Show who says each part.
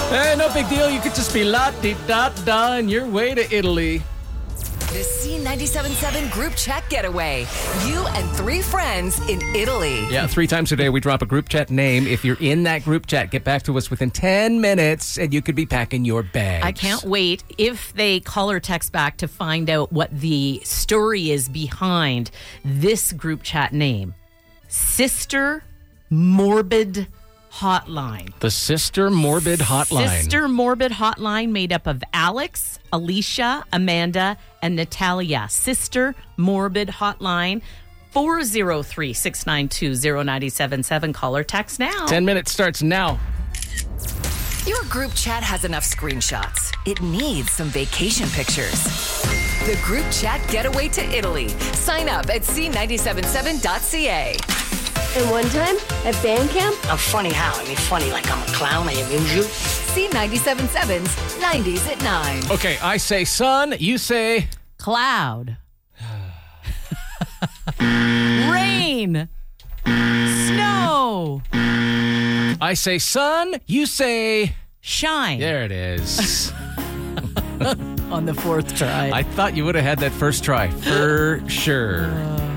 Speaker 1: No big deal. You could just be la-di-da-da on your way to Italy.
Speaker 2: The C97.7 group chat getaway. You and 3 friends in Italy.
Speaker 1: Yeah, 3 times a day we drop a group chat name. If you're in that group chat, get back to us within 10 minutes and you could be packing your bags.
Speaker 3: I can't wait if they call or text back to find out what the story is behind this group chat name. Sister Morbid Hotline.
Speaker 1: The Sister Morbid Hotline.
Speaker 3: Sister Morbid Hotline made up of Alex, Alicia, Amanda, and Natalia. Sister Morbid Hotline, 403-692-0977. Call or text now.
Speaker 1: 10 minutes starts now.
Speaker 2: Your group chat has enough screenshots. It needs some vacation pictures. The group chat getaway to Italy. Sign up at c977.ca.
Speaker 4: And one time at band camp,
Speaker 5: I'm funny how? I mean, funny like I'm a clown, I amuse you.
Speaker 2: C977's 90s at 9.
Speaker 1: Okay, I say sun, you say...
Speaker 3: Cloud. Rain. Snow.
Speaker 1: I say sun, you say...
Speaker 3: Shine.
Speaker 1: There it is.
Speaker 3: On the 4th try.
Speaker 1: I thought you would have had that first try, for sure.